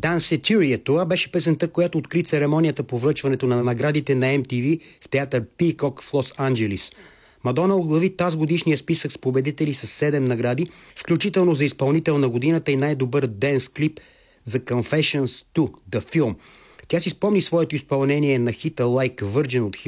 Danceteria. Това беше песента, която откри церемонията по връчването на наградите на MTV в театър Пикок в Лос-Анджелис. Мадона оглави тази годишния списък с победители с 7 награди, включително за изпълнител на годината и най-добър денс клип за Confessions 2, The Film. Тя си спомни своето изпълнение на хита Like Virgin от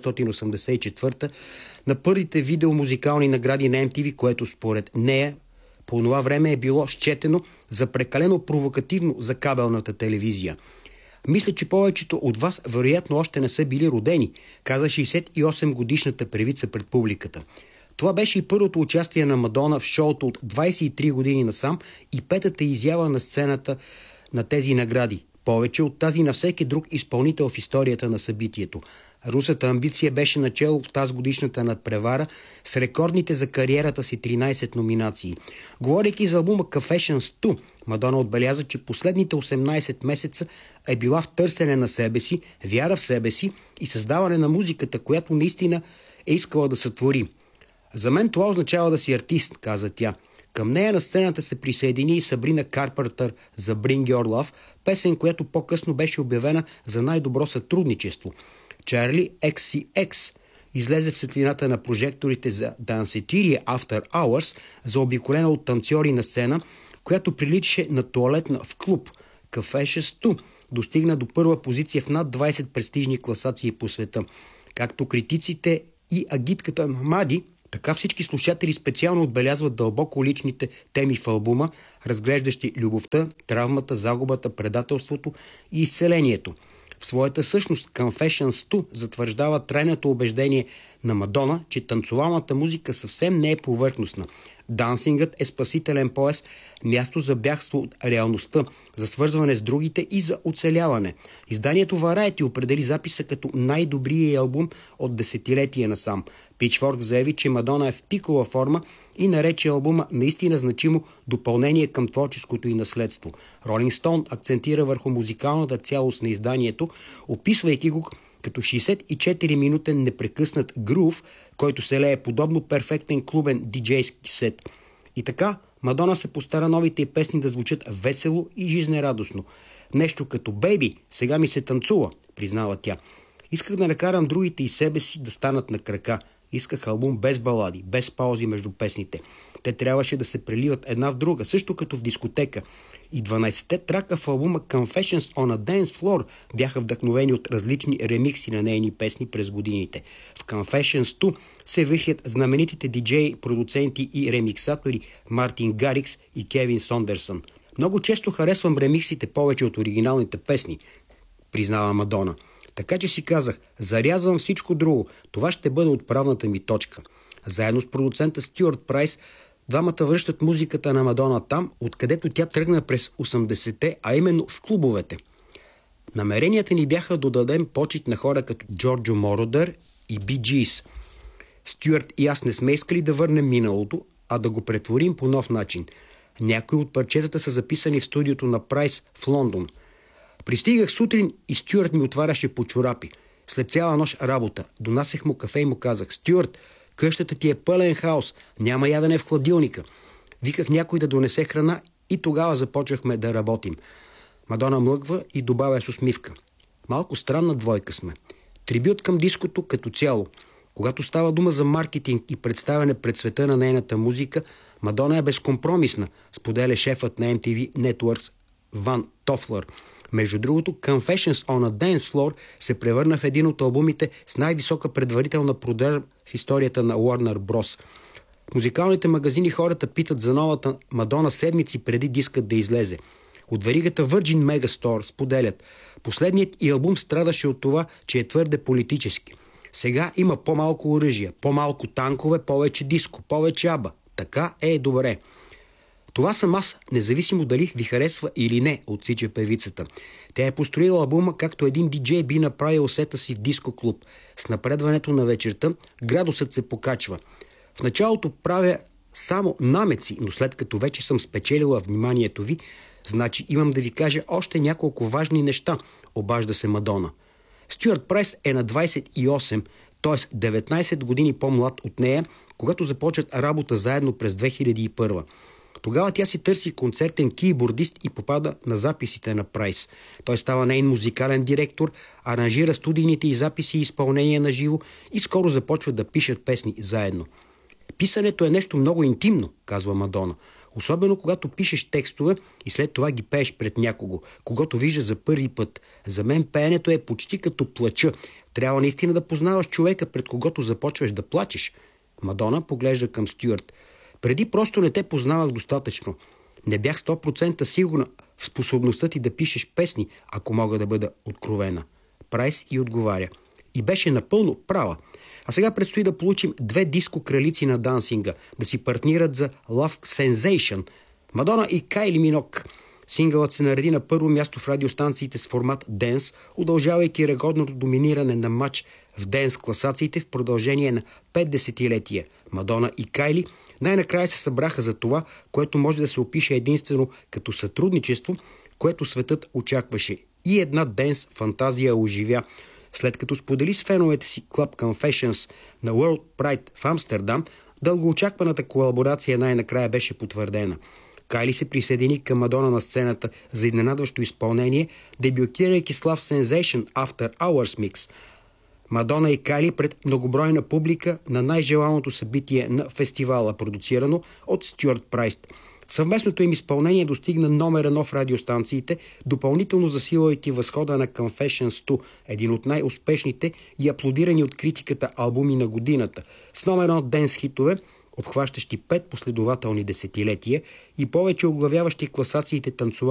1984 на първите видеомузикални награди на MTV, което според нея по това време е било счетено за прекалено провокативно за кабелната телевизия. Мисля, че повечето от вас вероятно още не са били родени, каза 68-годишната певица пред публиката. Това беше и първото участие на Мадона в шоуто от 23 години насам и петата изява на сцената на тези награди. Повече от тази на всеки друг изпълнител в историята на събитието. Русата амбиция беше начало в тази годишната надпревара с рекордните за кариерата си 13 номинации. Говорейки за албума Confessions 2, Мадона отбеляза, че последните 18 месеца е била в търсене на себе си, вяра в себе си и създаване на музиката, която наистина е искала да сътвори. За мен това означава да си артист, каза тя. Към нея на сцената се присъедини и Сабрина Карпентър за Bring Your Love, песен, която по-късно беше обявена за най-добро сътрудничество. Charli XCX излезе в светлината на прожекторите за Danceteria After Hours, заобиколена от танцори на сцена, която приличаше на тоалетна в клуб. Confessions 2 достигна до първа позиция в над 20 престижни класации по света. Както критиците и агитката на Мади, така всички слушатели специално отбелязват дълбоко личните теми в албума, разглеждащи любовта, травмата, загубата, предателството и изцелението. В своята същност Confessions 2 затвърждава трайното убеждение на Мадона, че танцовалната музика съвсем не е повърхностна. Дансингът е спасителен пояс, място за бягство от реалността, за свързване с другите и за оцеляване. Изданието Variety определи записа като най-добрия албум от десетилетия насам. Pitchfork заяви, че Мадона е в пикова форма и нарече албума наистина значимо допълнение към творческото й наследство. Rolling Stone акцентира върху музикалната цялост на изданието, описвайки го като 64-минутен непрекъснат грув, който се лее подобно перфектен клубен диджейски сет. И така, Мадона се постара новите й песни да звучат весело и жизнерадостно. Нещо като «Бейби, сега ми се танцува», признава тя. Исках да накарам другите и себе си да станат на крака. Исках албум без балади, без паузи между песните. Те трябваше да се преливат една в друга, също като в дискотека. И 12-те трака в албума Confessions on a Dance Floor бяха вдъхновени от различни ремикси на нейни песни през годините. В Confessions 2 се вихрят знаменитите диджеи, продуценти и ремиксатори Мартин Гарикс и Кевин Сондерсън. Много често харесвам ремиксите повече от оригиналните песни, признава Мадона. Така че си казах, зарязвам всичко друго. Това ще бъде отправната ми точка. Заедно с продуцента Стюарт Прайс, двамата връщат музиката на Мадона там, откъдето тя тръгна през 80-те, а именно в клубовете. Намеренията ни бяха да дадем почит на хора като Джорджо Мородър и Би Джис. Стюарт и аз не сме искали да върнем миналото, а да го претворим по нов начин. Някои от парчетата са записани в студиото на Прайс в Лондон. Пристигах сутрин и Стюарт ми отваряше по чорапи. След цяла нощ работа, донасех му кафе и му казах: «Стюарт, къщата ти е пълен хаос, няма ядене в хладилника». Виках някой да донесе храна и тогава започнахме да работим. Мадона млъква и добавя с усмивка: «Малко странна двойка сме. Трибют към диското като цяло. Когато става дума за маркетинг и представяне пред света на нейната музика, Мадона е безкомпромисна», споделя шефът на MTV Networks Ван Тофлър. Между другото, Confessions on a Dance Floor се превърна в един от албумите с най-висока предварителна продажба в историята на Warner Bros. Музикалните магазини хората питат за новата Мадона седмици преди дискът да излезе. От веригата Virgin Megastore споделят: «Последният и албум страдаше от това, че е твърде политически. Сега има по-малко оръжия, по-малко танкове, повече диско, повече аба. Така е добре». «Това съм аз, независимо дали ви харесва или не», отсича певицата. Тя е построила албума както един диджей би направил сета си в диско клуб. С напредването на вечерта градусът се покачва. «В началото правя само намеци, но след като вече съм спечелила вниманието ви, значи имам да ви кажа още няколко важни неща», обажда се Мадона. Стюарт Прайс е на 28, т.е. 19 години по-млад от нея, когато започват работа заедно през 2001. Тогава тя си търси концертен кийбордист и попада на записите на Прайс. Той става нейн музикален директор, аранжира студийните и записи и изпълнения на живо и скоро започват да пишат песни заедно. Писането е нещо много интимно, казва Мадона. Особено когато пишеш текстове и след това ги пееш пред някого, когато виждаш за първи път. За мен пеенето е почти като плача. Трябва наистина да познаваш човека, пред когото започваш да плачеш. Мадона поглежда към Стюарт. Преди просто не те познавах достатъчно. Не бях 100% сигурна в способността ти да пишеш песни, ако мога да бъда откровена. Прайс и отговаря. И беше напълно права. А сега предстои да получим 2 диско кралици на дансинга, да си партнират за Love Sensation. Мадона и Кайли Минок. Сингълът се нареди на първо място в радиостанциите с формат Денс, удължавайки рекордното доминиране на матч в Денс класациите в продължение на 5 десетилетия. Мадона и Кайли най-накрая се събраха за това, което може да се опише единствено като сътрудничество, което светът очакваше. И една Денс фантазия оживя. След като сподели с феновете си Club Confessions на World Pride в Амстердам, дългоочакваната колаборация най-накрая беше потвърдена. Кайли се присъедини към Мадона на сцената за изненадващо изпълнение, дебютирайки с Love Sensation After Hours Mix. Мадона и Кайли пред многобройна публика на най-желаното събитие на фестивала, продуцирано от Стюарт Прайс. Съвместното им изпълнение достигна номер 1 в радиостанциите, допълнително засилвайки възхода на Confessions 2, един от най-успешните и аплодирани от критиката албуми на годината, с номер 1 денс хитове, обхващащи 5 последователни десетилетия и повече оглавяващи класациите танцували